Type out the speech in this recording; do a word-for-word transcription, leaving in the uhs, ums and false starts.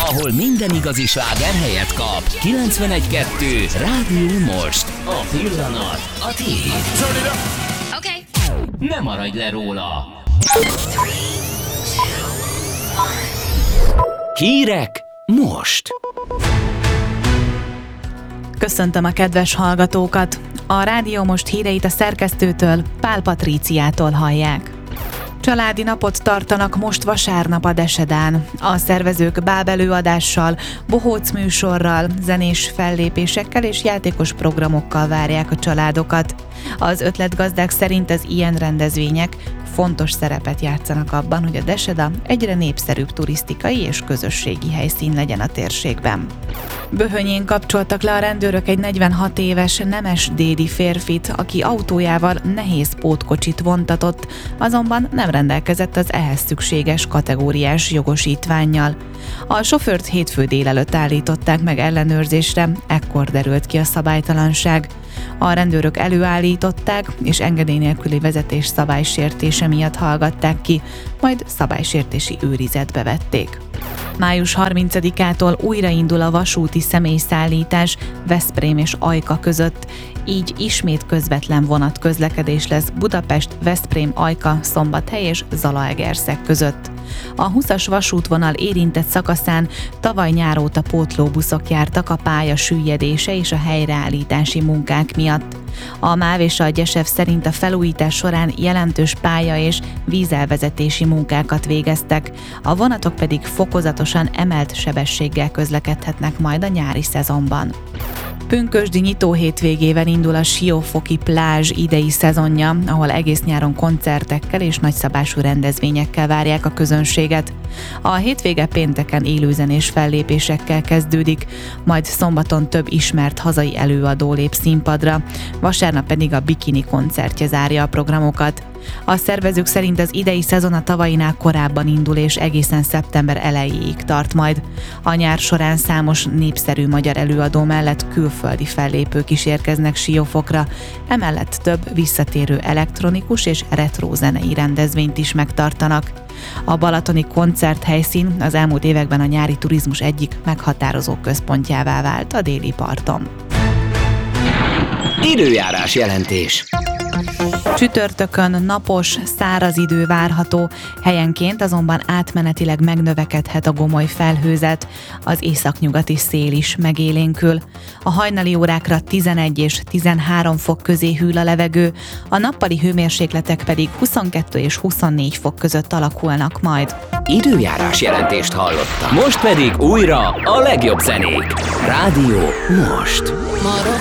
ahol minden igazi sláger helyet kap. kilencvenegy kettő Rádió Most. A pillanat, a tiéd. Okay. Ne maradj le róla. Hírek most. Köszöntöm a kedves hallgatókat! A Rádió Most híreit a szerkesztőtől, Pál Patríciától hallják. Családi napot tartanak most vasárnap a Desedán. A szervezők bábelőadással, bohóc műsorral, zenés fellépésekkel és játékos programokkal várják a családokat. Az ötletgazdák szerint az ilyen rendezvények fontos szerepet játszanak abban, hogy a Deseda egyre népszerűbb turisztikai és közösségi helyszín legyen a térségben. Böhönyén kapcsoltak le a rendőrök egy negyvenhat éves nemes dédi férfit, aki autójával nehéz pótkocsit vontatott, azonban nem rendelkezett az ehhez szükséges kategóriás jogosítvánnyal. A sofőrt hétfő délelőtt állították meg ellenőrzésre, ekkor derült ki a szabálytalanság. A rendőrök előállították, és engedély nélküli vezetés szabálysértése miatt hallgatták ki, majd szabálysértési őrizetbe vették. május harmincadikától újraindul a vasúti személyszállítás Veszprém és Ajka között, így ismét közvetlen vonatközlekedés lesz Budapest, Veszprém, Ajka, Szombathely és Zalaegerszeg között. A húszas vasútvonal érintett szakaszán tavaly nyár óta pótlóbuszok jártak a pálya süllyedése és a helyreállítási munkák miatt. A MÁV és a Gyesev szerint a felújítás során jelentős pálya- és vízelvezetési munkákat végeztek, a vonatok pedig fokozatosan emelt sebességgel közlekedhetnek majd a nyári szezonban. Pünkösdi nyitó hétvégével indul a Siófoki plázs idei szezonja, ahol egész nyáron koncertekkel és nagyszabású rendezvényekkel várják a közönséget. A hétvége pénteken élőzenés fellépésekkel kezdődik, majd szombaton több ismert hazai előadó lép színpadra, vasárnap pedig a Bikini koncertje zárja a programokat. A szervezők szerint az idei szezon a tavainál korábban indul és egészen szeptember elejéig tart majd. A nyár során számos népszerű magyar előadó mellett külföldi fellépők is érkeznek Siófokra, emellett több visszatérő elektronikus és retro zenei rendezvényt is megtartanak. A balatoni koncerthelyszín az elmúlt években a nyári turizmus egyik meghatározó központjává vált a déli parton. Időjárás jelentés. Csütörtökön napos, száraz idő várható, helyenként azonban átmenetileg megnövekedhet a gomoly felhőzet, az északnyugati szél is megélénkül. A hajnali órákra tizenegy és tizenhárom fok közé hűl a levegő, a nappali hőmérsékletek pedig huszonkettő és huszonnégy fok között alakulnak majd. Időjárás jelentést hallottam. Most pedig újra a legjobb zenék. Rádió Most.